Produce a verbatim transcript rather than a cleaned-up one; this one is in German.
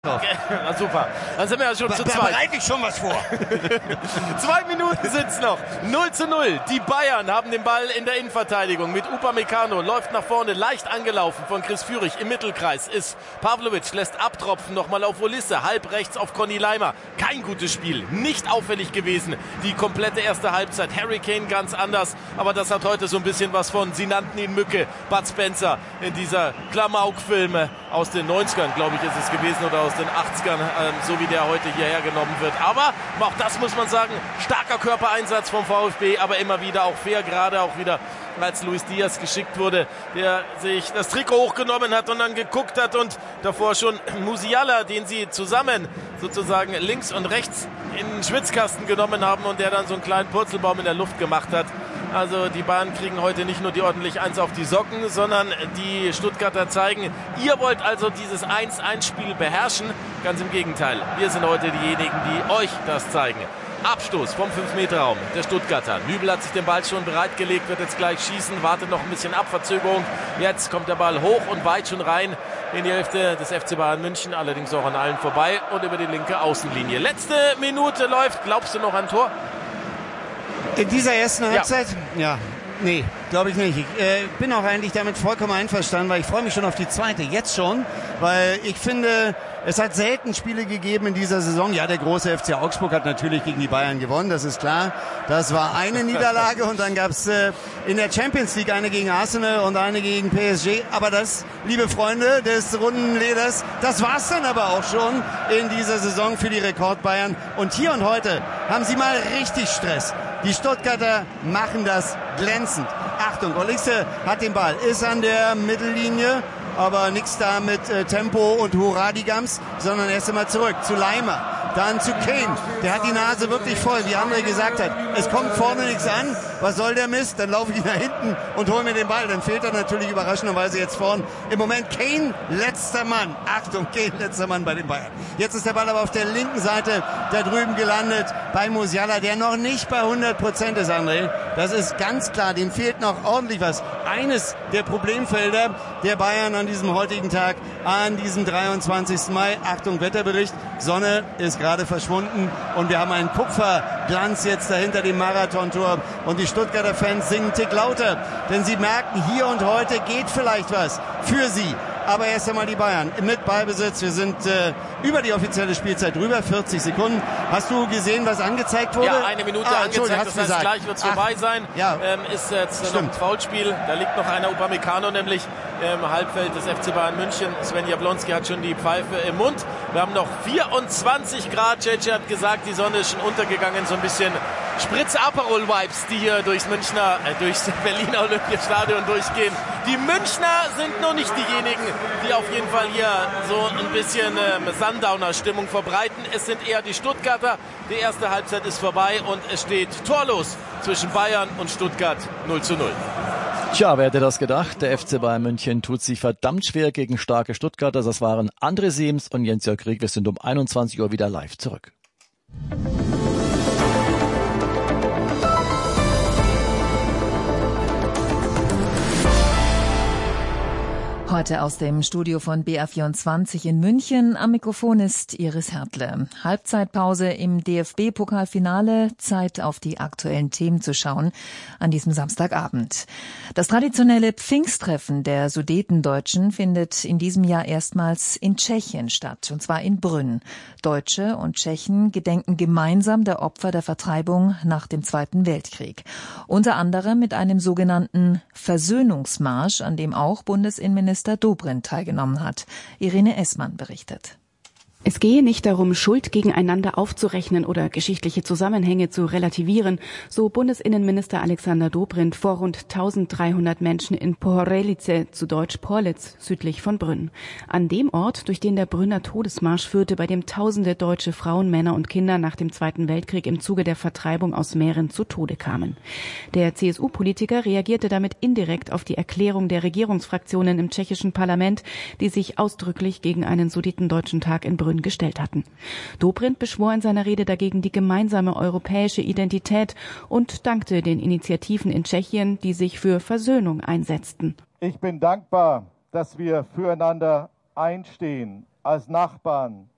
Okay, na super. Dann sind wir ja schon da, zu da zweit. bereite ich schon was vor. Zwei Minuten sind's noch. null zu null. Die Bayern haben den Ball in der Innenverteidigung mit Upamecano. Läuft nach vorne, leicht angelaufen von Chris Führig. Im Mittelkreis ist Pavlovic, lässt abtropfen nochmal auf Olisse. Halb rechts auf Conny Leimer. Kein gutes Spiel. Nicht auffällig gewesen. Die komplette erste Halbzeit. Harry Kane ganz anders. Aber das hat heute so ein bisschen was von, sie nannten ihn Mücke. Bud Spencer in dieser Klamauk-Filme aus den neunzigern, glaube ich, ist es gewesen, oder aus den achtzigern, ähm, so wie der heute hierher genommen wird. Aber auch das muss man sagen, starker Körpereinsatz vom VfB, aber immer wieder auch fair, gerade auch wieder, als Luis Diaz geschickt wurde, der sich das Trikot hochgenommen hat und dann geguckt hat und davor schon Musiala, den sie zusammen sozusagen links und rechts in den Schwitzkasten genommen haben und der dann so einen kleinen Purzelbaum in der Luft gemacht hat. Also die Bayern kriegen heute nicht nur die ordentlich eins auf die Socken, sondern die Stuttgarter zeigen, ihr wollt also dieses eins eins Spiel beherrschen. Ganz im Gegenteil, wir sind heute diejenigen, die euch das zeigen. Abstoß vom fünf Meter Raum der Stuttgarter. Nübel hat sich den Ball schon bereitgelegt, wird jetzt gleich schießen, wartet noch ein bisschen ab, Verzögerung. Jetzt kommt der Ball hoch und weit schon rein in die Hälfte des F C Bayern München, allerdings auch an allen vorbei und über die linke Außenlinie. Letzte Minute läuft, glaubst du noch ein Tor? In dieser ersten Halbzeit? Ja. ja. Nee, glaube ich nicht. Ich äh, bin auch eigentlich damit vollkommen einverstanden, weil ich freue mich schon auf die zweite, jetzt schon, weil ich finde, es hat selten Spiele gegeben in dieser Saison. Ja, der große F C Augsburg hat natürlich gegen die Bayern gewonnen, das ist klar. Das war eine Niederlage und dann gab es äh, in der Champions League eine gegen Arsenal und eine gegen P S G. Aber das, liebe Freunde des runden Leders, das war's dann aber auch schon in dieser Saison für die Rekordbayern. Und hier und heute haben sie mal richtig Stress. Die Stuttgarter machen das glänzend. Achtung, Olisse hat den Ball, ist an der Mittellinie, aber nichts da mit äh, Tempo und Hurradigams, sondern erst einmal zurück zu Leimer, dann zu Kane. Der hat die Nase wirklich voll, wie André gesagt hat. Es kommt vorne nichts an, was soll der Mist? Dann laufe ich nach hinten und hole mir den Ball. Dann fehlt er natürlich überraschenderweise jetzt vorn. Im Moment Kane, letzter Mann. Achtung, Kane, letzter Mann bei den Bayern. Jetzt ist der Ball aber auf der linken Seite da drüben gelandet bei Musiala, der noch nicht bei hundert Prozent ist, André. Das ist ganz klar, dem fehlt noch ordentlich was. Eines der Problemfelder der Bayern an diesem heutigen Tag, an diesem dreiundzwanzigsten Mai. Achtung, Wetterbericht. Sonne ist gerade verschwunden und wir haben einen Kupferglanz jetzt dahinter dem Marathontor und die Stuttgarter Fans singen einen Tick lauter, denn sie merken, hier und heute geht vielleicht was für sie. Aber erst einmal die Bayern mit Ballbesitz. Wir sind äh, über die offizielle Spielzeit drüber, vierzig Sekunden. Hast du gesehen, was angezeigt wurde? Ja, eine Minute ah, angezeigt, das heißt, gesagt. Gleich wird es vorbei sein. Ja. Ähm, ist jetzt Stimmt. noch ein Foulspiel. Da liegt noch einer Upamecano, nämlich im Halbfeld des F C Bayern München. Sven Jablonski hat schon die Pfeife im Mund. Wir haben noch vierundzwanzig Grad. Cece hat gesagt, die Sonne ist schon untergegangen. So ein bisschen Spritz-Aperol-Vibes, die hier durchs Münchner, äh, durchs Berliner Olympiastadion durchgehen. Die Münchner sind noch nicht diejenigen, die auf jeden Fall hier so ein bisschen äh, Sundowner-Stimmung verbreiten. Es sind eher die Stuttgarter. Die erste Halbzeit ist vorbei und es steht torlos zwischen Bayern und Stuttgart null zu null. Tja, wer hätte das gedacht? Der F C Bayern München tut sich verdammt schwer gegen starke Stuttgarter. Das waren André Siems und Jens-Jörg Krieg. Wir sind um einundzwanzig Uhr wieder live zurück. Heute aus dem Studio von B R vierundzwanzig in München. Am Mikrofon ist Iris Hertle. Halbzeitpause im D F B-Pokalfinale. Zeit, auf die aktuellen Themen zu schauen an diesem Samstagabend. Das traditionelle Pfingsttreffen der Sudetendeutschen findet in diesem Jahr erstmals in Tschechien statt, und zwar in Brünn. Deutsche und Tschechen gedenken gemeinsam der Opfer der Vertreibung nach dem Zweiten Weltkrieg. Unter anderem mit einem sogenannten Versöhnungsmarsch, an dem auch Bundesinnenminister Dobrindt teilgenommen hat. Irene Essmann berichtet. Es gehe nicht darum, Schuld gegeneinander aufzurechnen oder geschichtliche Zusammenhänge zu relativieren, so Bundesinnenminister Alexander Dobrindt vor rund tausenddreihundert Menschen in Pohorelice, zu Deutsch Porlitz, südlich von Brünn. An dem Ort, durch den der Brünner Todesmarsch führte, bei dem tausende deutsche Frauen, Männer und Kinder nach dem Zweiten Weltkrieg im Zuge der Vertreibung aus Mähren zu Tode kamen. Der C S U-Politiker reagierte damit indirekt auf die Erklärung der Regierungsfraktionen im tschechischen Parlament, die sich ausdrücklich gegen einen Sudetendeutschen Tag in Brünn gestellt hatten. Dobrindt beschwor in seiner Rede dagegen die gemeinsame europäische Identität und dankte den Initiativen in Tschechien, die sich für Versöhnung einsetzten. Ich bin dankbar, dass wir füreinander einstehen, als Nachbarn,